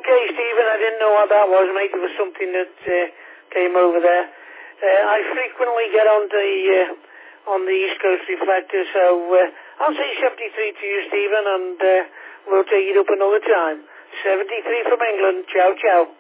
Okay, Stephen, I didn't know what that was, mate. It was something that came over there. I frequently get on the East Coast Reflector, so I'll say 73 to you, Stephen, and we'll take it up another time. 73 from England. Ciao, ciao.